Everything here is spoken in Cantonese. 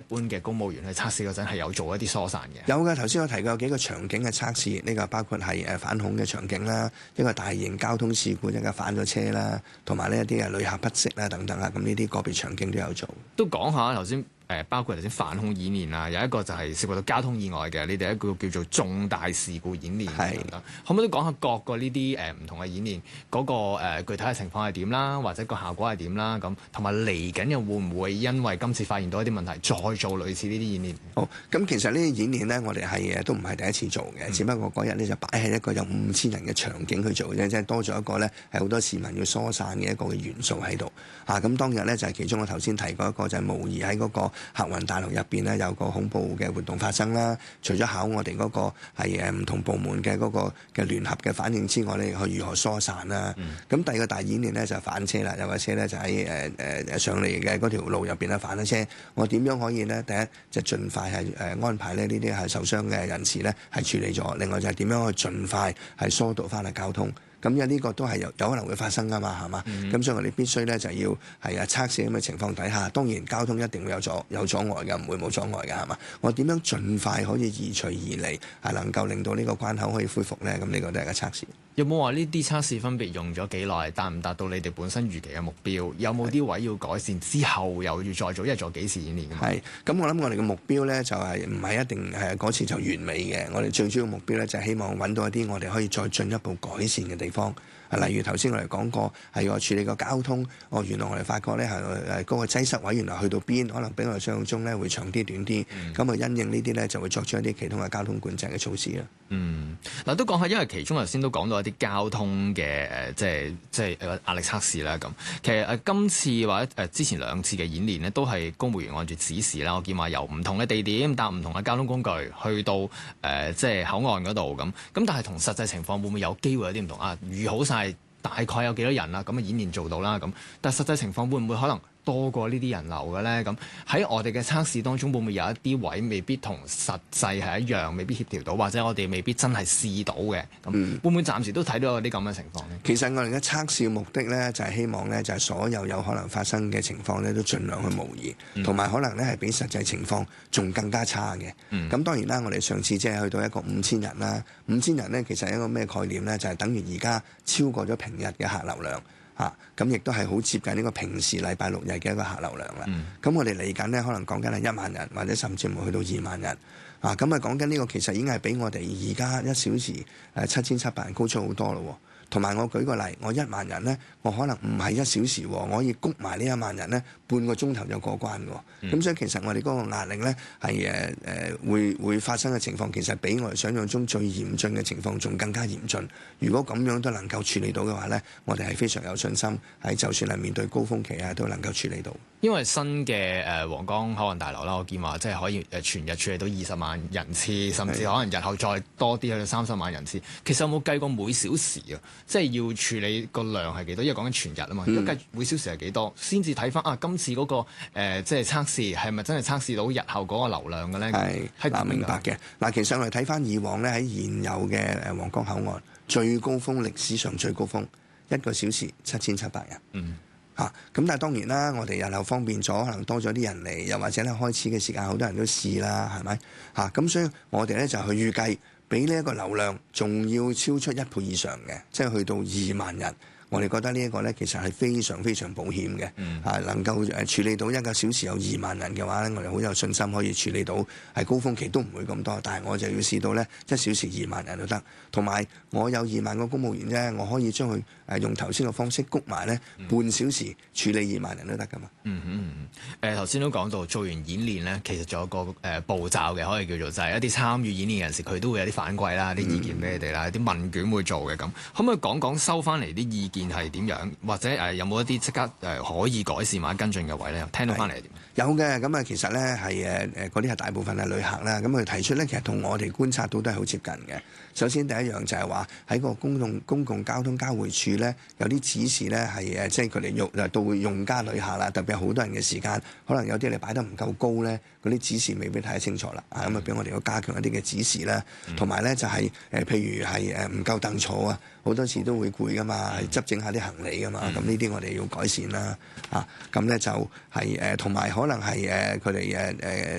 般嘅公務員去測試嗰陣係有做一啲疏散嘅？ 有嘅，頭先我提過幾個場景嘅測試，呢個包括係反恐嘅場景啦，一個大型交通事故，一個反咗車啦，同埋呢一啲旅客不適啦等等啦，咁呢啲個別場景都有做。 都講下頭先。包括頭先反恐演練啊，有一個就係涉及到交通意外嘅，你哋一個叫做重大事故演練等等，可唔可以都講下各個呢啲唔同嘅演練嗰個具體嘅情況係點啦，或者個效果係點啦？咁同埋嚟緊又會唔會因為今次發現到一啲問題，再做類似呢啲演練？ 好，咁其實呢啲演練呢，我哋係都唔係第一次做嘅，只不過嗰日呢就擺喺一個有5000人嘅場景去做啫，即係多咗一個呢係好多市民要疏散嘅一個嘅元素喺度。咁當日呢，就係其中我頭先提過一個就係模擬喺嗰個客運大樓入邊呢有個恐怖嘅活動發生啦，除咗考我哋嗰個係唔同部門嘅嗰個嘅聯合嘅反應之外呢，去如何疏散啦。咁第二個大演練呢，就係反車啦，有架車呢，就喺上嚟嘅嗰條路入邊呢反咗車，我點樣可以呢？第一就盡快係安排呢啲係受傷嘅人士呢係處理咗，另外就係點樣去盡快係疏導翻嚟交通。咁因為呢個都係有可能會發生㗎嘛，係嘛？咁所以我哋必須咧就要係測試咁嘅情況底下，當然交通一定會有阻礙嘅，唔會冇阻礙嘅，係嘛？我點樣盡快可以移除而嚟，係能夠令到呢個關口可以恢復咧？咁呢個都係個測試。 有冇話呢啲測試分別用咗幾耐，達唔達到你哋本身預期嘅目標？有冇啲位要改善之後又要再做？因為做幾次演練㗎嘛？係。 咁我諗我哋嘅目標咧就係唔係一定嗰次就完美嘅。我哋最主要目標咧就係希望揾到一啲我哋可以再進一步改善嘅地方。例如頭先我哋講過係我處理個交通，原來我哋發覺咧係嗰個擠塞位原來去到邊，可能比我哋想象中咧會長啲短啲，咁因應呢啲咧就會作出一啲其他嘅交通管制嘅措施啦。 嗱都講下，因為其中頭先都講到一啲交通嘅即係壓力測試啦咁。其實今次或者之前2次嘅演練呢，都係公務員按住指示啦。我見話由唔同嘅地點搭唔同嘅交通工具去到即係口岸嗰度咁。咁但係同實際情況會唔會有機會有啲唔同啊？預好晒大概有幾多人啦，咁演練做到啦咁。但係實際情況會唔會可能多過呢啲人流嘅咧？咁喺我哋嘅測試當中，會唔會有一啲位未必同實際係一樣，未必協調到，或者我哋未必真係試到嘅？咁會唔會暫時都睇到有啲咁嘅情況呢？ 其實我哋嘅測試嘅目的咧，就係希望咧，就係所有可能發生嘅情況咧，都盡量去模擬，同埋可能咧係比實際情況仲更加差嘅。咁當然啦，我哋上次即係去到一個5000人啦，5000人咧其實係一個咩概念咧？就係等於而家超過咗平日嘅客流量。咁亦都係好接近呢個平時禮拜6日嘅一個客流量啦。咁我哋嚟緊呢，可能講緊係1萬人，或者甚至乎去到2萬人。咁講緊呢個其實已經係比我哋而家1小時7700人高出好多咯。同埋我舉個例，我1萬人呢，我可能唔係1小時，我可以谷埋呢1萬人呢，半個鐘頭就過關嘅。咁所以其實我哋嗰個壓力呢，係會發生嘅情況，其實比我哋想象中最嚴峻嘅情況仲更加嚴峻。如果咁樣都能夠處理到嘅話呢，我哋係非常有信心，係就算係面對高峰期都能夠處理到。 因為新嘅皇崗口岸大樓啦，我見話即係可以全日處理到20萬人次，甚至可能日後再多啲去到30萬人次。其實有冇計過每小時啊？即係要處理個量係幾多？因為講緊全日啊嘛，如果計每小時係幾多，先至睇翻今次嗰個即係測試係咪真係測試到日後嗰個流量嘅咧？係明白嘅。其實我哋睇翻以往咧，喺現有嘅皇崗口岸最高峰，歷史上最高峰1個小時7700人。咁但係當然啦，我哋日後方便咗，可能多咗啲人嚟，又或者咧開始嘅時間好多人都試啦，係咪？咁所以我哋咧就去預計比呢一個流量仲要超出1倍以上嘅，即係去到2萬人。我哋覺得呢一個咧其實係非常非常保險嘅，能夠處理到1個小時有2萬人嘅話咧，我哋好有信心可以處理到，係高峰期都唔會咁多，但係我就要試到咧1小時2萬人都得，同埋我有2萬個公務員啫，我可以將佢用頭先嘅方式谷埋咧半小時處理2萬人都得噶嘛。 頭先都講到做完演練咧，其實仲有個步驟嘅，可以叫做就係一啲參與演練嘅人士，佢都會有啲反饋啦、啲意見俾你哋啦、啲問卷會做嘅咁，可唔可以講講收翻嚟啲意見係點樣，或者有冇一啲即刻可以改善或者跟進嘅位咧？聽到翻嚟係點？ 有嘅，咁其實咧係嗰啲係大部分係旅客啦，咁佢提出咧其實同我哋觀察到都係好接近嘅。首先第一樣就係話喺個公共交通交匯處咧有啲指示咧係即係佢哋到用家旅客啦，特別係好多人嘅時間，可能有啲你擺得唔夠高咧，嗰啲指示未必睇得清楚啦。咁俾我哋要加強一啲嘅指示啦，同埋咧就係譬如係唔夠凳坐啊，好多時都會攰噶嘛，係執整下啲行李噶嘛，咁呢啲我哋要改善啦。咁咧就係同埋可能係佢哋